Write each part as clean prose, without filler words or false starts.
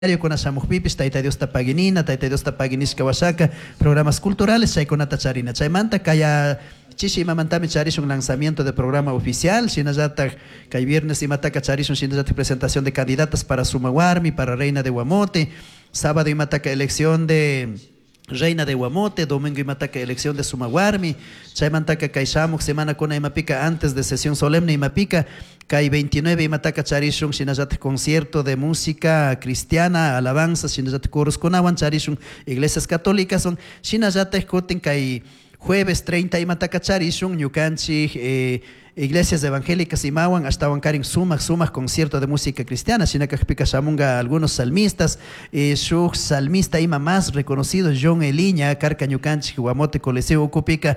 con Asamujpipis, Taita Dios Tapaginina, Taita Dios Tapaginis Kawasaka, programas culturales, Chaykonata Charina, Chaymanta, Kaya Chichima Mantami Charis, un lanzamiento de programa oficial, Shinazata, Kay viernes y Mataka Charis, un Shinazata presentación de candidatas para Sumaguarmi, para Reina de Guamote, sábado y Mataka elección de Reina de Guamote, domingo y Mataca elección de Sumaguarmi, Chaymantaka Kaishamuk, semana con Imapica antes de sesión solemne Imapica, Kai 29 y Mataca Charishun, Shinazat concierto de música cristiana, alabanzas, Shinazat coros con awan Charishun, iglesias católicas son, Shinazat Kotin Kai jueves 30 y Mataca Charishun, Yukanchi, iglesias evangélicas y Mawan, hasta Wankarin sumas concierto de música cristiana, Shinakakpika Shamunga, algunos salmistas, su salmista ima más reconocido, John Eliña, Carca Ñucanchi, Guamote, Coliseo, Ucupica,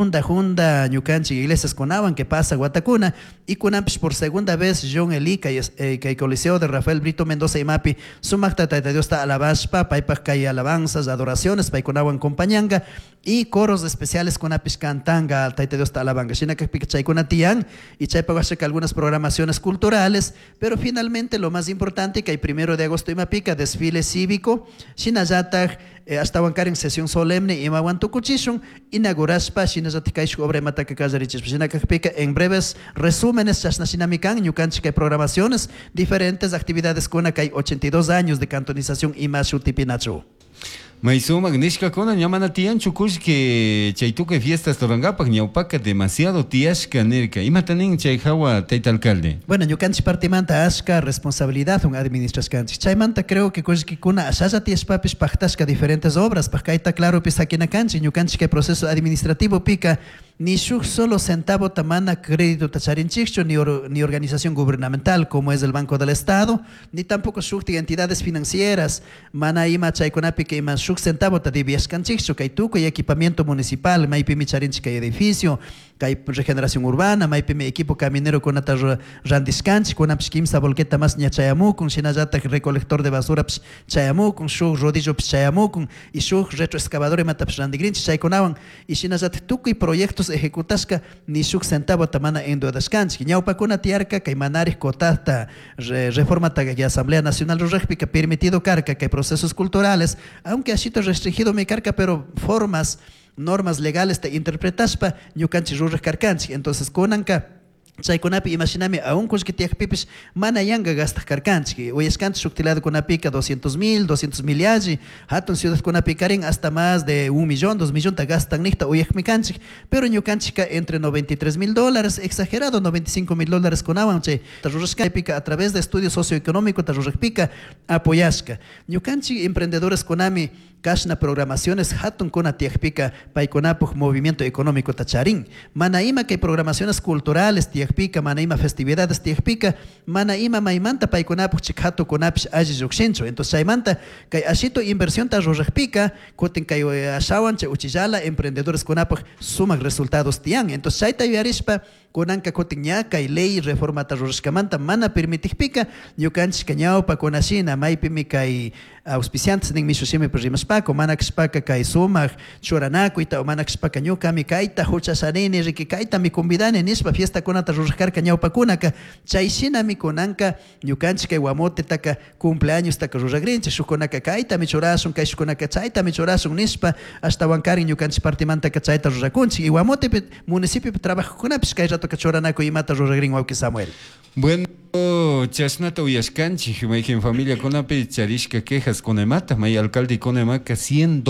Junda, Ñucanchi, iglesias con Awan, que pasa Guatacuna, y Kunampish por segunda vez, John Elica, que Coliseo de Rafael Brito Mendoza y Mapi, Sumakta Dios está alabashpa, Paipak Kai alabanzas, adoraciones, Paikunawan Compañanga, y coros especiales con Apish Cantanga, Taita Dios está alabanga, Shinakakpika Chaikunati y Chaypawashaka algunas programaciones culturales, pero finalmente lo más importante que hay 1 de agosto y Mapica, desfile cívico, Shinazatag, hasta Wancar en sesión solemne y Mawantukuchishun, inauguraspa, Shinazatikaishu obra Mataka Kazarichis, Shinakakpika, en breves resúmenes, Chasnashinamikan, Ñukanchika hay programaciones, diferentes actividades con acá hay 82 años de cantonización y más Utipinachu. Maisuma, Gnishka Kona, Yamana Tian, Chukush, que Chaituque fiestas Torangapak, Ñaupaca, demasiado Tiashka Nerka, y Matanin, Chayhawa, Taita alcalde. Bueno, Ñucanchi Partimanta, Ashka, responsabilidad, un administración. Chaymanta creo que Kuna, Ashaya Tiespapis, Pachtasca, diferentes obras, Pacaita, claro, Pisakina Canchi, Ñucanchi, que proceso administrativo pica, ni solo centavo tamana crédito tacharinchicho, ni organización gubernamental como es el Banco del Estado, ni tampoco shukti entidades financieras, mana ima chaykunapi que ima shuk centavo tadiviascanchicho, que hay tuco y equipamiento municipal, maipi mi charinchica edificio, que hay regeneración urbana, maipi mi equipo caminero con ata randiscanchi, con apskimsa volqueta más ñachayamu, con shinazata recolector de basura chayamu, con shuk rodillo chayamu, y shuk retroexcavador y mataps randigrinchi chaykunawan, y shinazata tuco y proyectos ejecutasca ni shuk centavo tamana endodascanchi, ñaupakuna tiarca que manaris cotasta reforma taga y Asamblea Nacional Rurrepica permitido carca que procesos culturales, aunque ha sido restringido mi carca, pero formas, normas legales te interpretaspa, ñucanchi rurre carcanchi, entonces conanca Chaykunapi imaginame aún con que tiakpipis mana yanga gasta carcanchi hoy es canto subtilado con apica 200.000 yaji hatun ciudad con apicarin hasta más de 1 millón 2 millones ta gastan nihta hoy canchi pero ñucanchica entre $93.000 exagerado $95.000 con avanche tarurasca pica a través de estudios socioeconómicos taruraspica apoyasca ñucanchi emprendedores konami Kashna programaciones hatun con atiakpica paikonapuk movimiento económico tacharin manaima que programaciones culturales tiakpika manaima festividades tiakpika manaima maimanta paikonapuk chikhato konapish aji yukshincho entonces chaymanta kay ashito inversión tarurajpika kutin kay ashawan che uchillala emprendedores konapuk sumak resultados tian entonces chayta yarishpa konanka kutin kay ley reforma tarurajkamanta mana permitikpika ñukanchik ñawpa konashina maypimi kay auspiciantes ning mishushimi primaspaco manakspaka kay sumak churanakuita o manakspaka ñukami kayta huchasanini riki kayta mi convidane nispa fiesta kunata rurjarka ñawpakunaka chayshina mi kunanka ñukanchik kay Guamote taka cumpleaños taka ruragrinchi shukunaka kayta mi churasun kay shukunaka chayta mi churasun nispa hasta Huancarin ñukanchik partimanta ka chayta rurakunchik y Guamote municipio trabajakunapish kay rato ka churanaku imata ruragrin Wauki Samuel. Bueno, chasnata uyashkanchi, en familia conape charishka quejas con emata, may alcalde con emaca $100,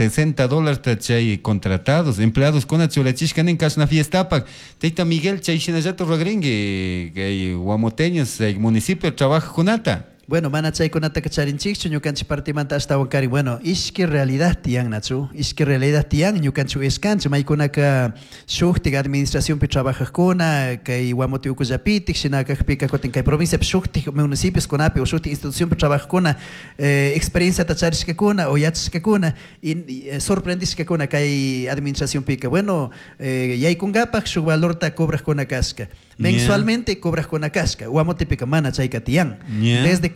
$60 tachay contratados, empleados con achulachishkan en casna fiesta pac. Teita Miguel chaysinajato ragringue, que guamoteños, el municipio trabaja con ata. Bueno, mana chay kunata kacharinchik ñukanchik partimanta hasta Huancari. Bueno, ishki realidad tiyan nachu. Ishki realidad tiyan ñukanchik eskanchik maykunaka shuktik administración pi trabajajkuna kay Guamote ukullapitik shinakakpika kutin kay provincia pi shuktik municipios kunapi o shuktik institución pi trabajajkuna experiencia tacharishkakuna o yachishkakuna y sorprendishkakuna kay administración pika. Bueno, yaykungapak shuk valorta cobras con casca. Mensualmente cobras con casca. Guamote pika mana chayka tiyan. Desde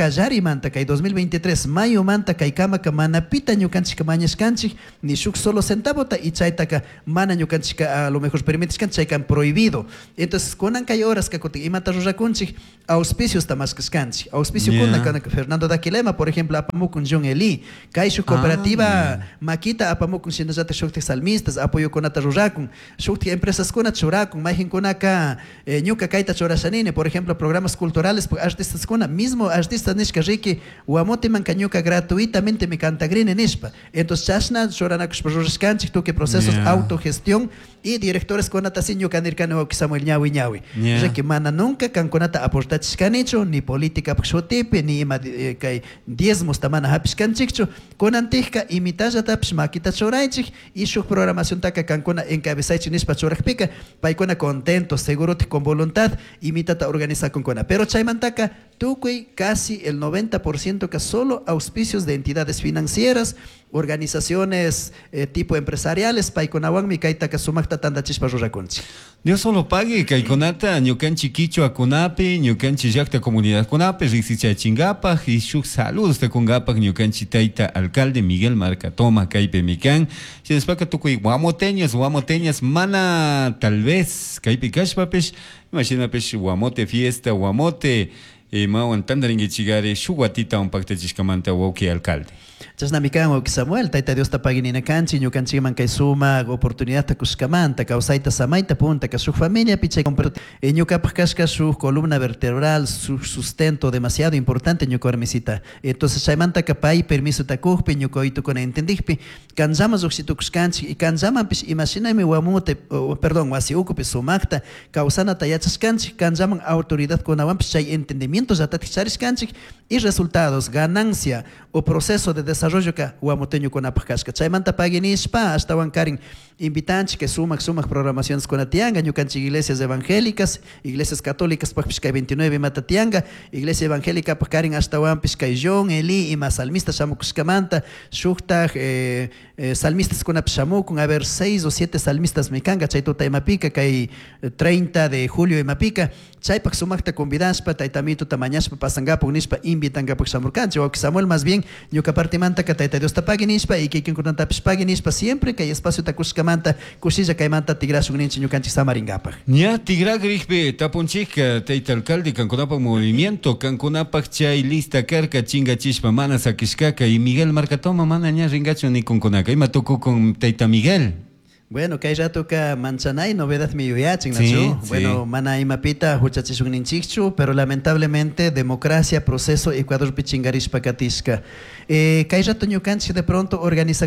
kallari manta kay 2023 mayo manta kay kamaka mana pita ñukanchik mañashkanchik ni shuk solo centavota y chaytaka mana ñukanchik a lo mejor permitishkanchik chaykan prohibido. Entonces kunan kay horas kakutin imata rurakunchik auspicios tamaskanchik. Auspicio kuna kana Fernando Daquilema por ejemplo apamukun John Eli kay shuk cooperativa Makita apamukun shinajata shukti salmistas apoyo kunata rurakun shukti empresas kuna churakun majin kunaka ñuka kayta churashanini por ejemplo programas culturales artistas kuna mismo artistas nishka riki Guamote mancanyuka gratuitamente mi cantagrine nispa. Entonces chashna choranakush rurashkanchik tuque procesos autogestión y directores konata sin yukanirkano Samuel ñawi ñawi. Riki mana nunca kan konata aportachishkanichu ni política pxotipi ni ima kay diezmos tamana hapishkanchikchu konantijka imitalla tapish makita choraychik y shuk programación taka kankuna encabezaychik nispa chorakpika paykuna contentos seguro con voluntad imitata organiza konkuna. Pero chaymantaka tukuy casi el 90% que solo auspicios de entidades financieras, organizaciones tipo empresariales, paikonawan mi kaita que sumakta tanda chispa rurakunchi. Dios solo pague, kaikonata, ñukanchi quichua kunapi, ñukanchi yakta comunidad kunapi, rixicha chingapaj, y shuk saludos te kungapaj, ñukanchi taita alcalde Miguel Marcatoma, kaipe mikan, si despaka tukui guamoteñas, mana tal vez, kaipe kashpapesh, imagina pesh guamote fiesta, guamote, Mauan tandaringi chigare shuguatita un pacte chiscamanta woki alcalde. Chasnamikan woki Samuel, taita Dios tapaginina canchi, ñukanchiman kay suma oportunidad ta kuskamanta, kausaita samaita punta, ka su familia piche ñukapaj kashka su columna vertebral, su sustento demasiado importante ñukormisita. Entonces chaymanta kapay permiso takujpi, ñukoitu con entendijpi, kanzamas oxitukuskanchi, y kanzaman pish imaginaymi wamote, perdón, wasi ukupi sumakta, kausana tayachaskanchi, kanzaman autoridad kunawan pish chay entendimiento y resultados, ganancia o proceso de desarrollo que Guamoteño con apacasca. Chaymanta paguinispa hasta Wankarin invitanchi que sumak programaciones con atianga, ñucanchi iglesias evangélicas, iglesias católicas pachkai 29 matatianga, iglesia evangélica pakarin hasta Wampishkai John, Eli y más salmistas shamukuskamanta, shuktaj salmistas con apshamukun, a ver 6 o 7 salmistas mekanga, chaytuta mapica, kay 30 de julio en mapica, chaypak sumakta convidaspa, taitamito tamañaspa, pasangapo nispa, invitangapo shamurkanchi, o Samuel más bien, ñuka partimanta que taita Dios tapaginispa y que quien kunantapis paginispa siempre que hay espacio takuskamanta, kusilla kaimanta tigrasun ninchi ñukanchi samaringapa. Ña tigragrigbe tapunchika taita alcalde kankunapa movimiento, kankunapa chay lista carca chinga chispa mana sakishkaka y Miguel Marcatoma mana ña ringacho ni kunkunaka, ima tocó con taita Miguel. Bueno, que hay rato que manchanay novedad mi yuyachin, sí, bueno, mana imapita huchachishun ninchichu, pero lamentablemente democracia, proceso, Ecuador pichingaris pacatisca. Que hay rato ñucanchi de pronto organiza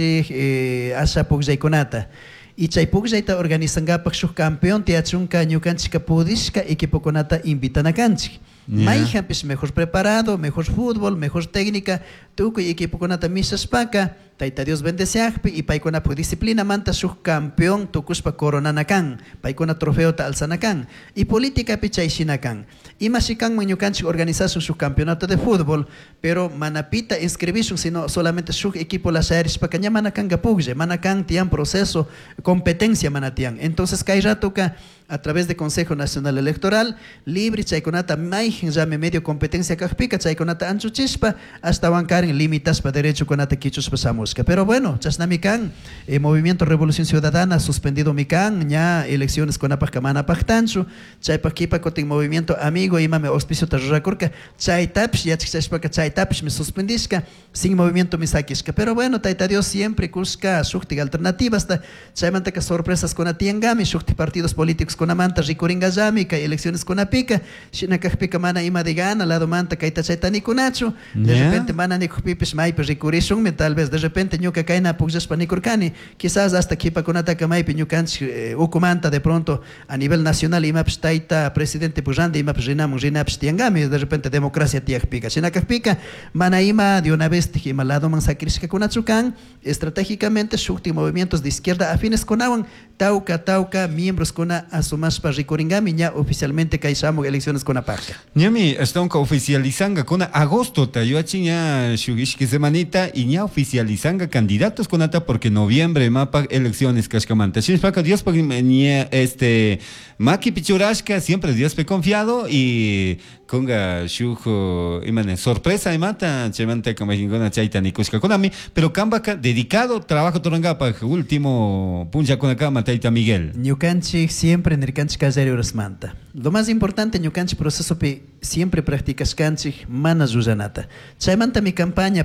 kunchi asha pugjaykunata. Y chaypugjaita organizangapak shuk campeón teachunka ñucanchica pudishka equipo konata invitan a canchi. Maija pues mejor preparado, mejor fútbol, mejor técnica, tuku y equipo konata mishaspaka, taita Dios bendeciajpi y paikona por disciplina manta shuk campeón tukuspa coronanakan, paikona trofeo ta alzanakan y política pichaishinakan. Y mashikan ñucanchi organización shuk campeonato de fútbol, pero manapita inscribishun sino solamente shuk equipo la shairishpaka ña manakan gapugje, manakan tian proceso competencia manatian. Entonces kay ratuka a través de Consejo Nacional Electoral libre chaykonata maijin llame medio competencia kajpika chaykonata anchuchispa hasta Wankarin limitaspa derecho konata kichuspa samusca. Pero bueno, chasnamikan Movimiento Revolución Ciudadana suspendido mikan ña elecciones konapaj kamana pajtanchu chaypakipa kotin movimiento amigo imame auspicio tarrakurka chaytapish yachikchashpaka chaytapish me suspendishka sin movimiento misakishka. Pero bueno, taita Dios siempre kushka shukti alternativas hasta chaymantaka sorpresas konatiangami shukti partidos políticos con amanta rikuringallami kay elecciones con apica shinakajpika mana ima de gana lado manta kayta chaytani kunachu de repente mana nikupipis maypi rikurishunmi tal vez de repente ñuka kayna pugllashpa nikurkani quizás hasta kipa kunataka maypi ñukanchik ukumanta de pronto a nivel nacional imapish tayta presidente pujandi imapish rinapish tiangami de repente democracia tiakpika shinakajpika mana ima de una vez ima lado man sakirishka kunachukan estratégicamente shukti movimientos de izquierda afines con awan tauka miembros con asumashpa rikuringami ña oficialmente kaishamo elecciones con apaka. Ñami estonka oficializanga con agosto tayoachi ña shugishki semanita y ña oficializanga candidatos con ata porque noviembre mapa elecciones kashkamanta. Shinspaka Dios ña maki pichurashka siempre Dios pe confiado y Kunga shujo imane sorpresa imata chemante como ingona chaita ni kuska konami pero kambaka dedicado trabajo torangapa último puncha con acá mataita Miguel Ñukanchik siempre nirkanchik kallari urasmanta. Lo más importante ñukanchik proceso pi siempre practicas kanchik mana lluyanata. Chaymanta mi campaña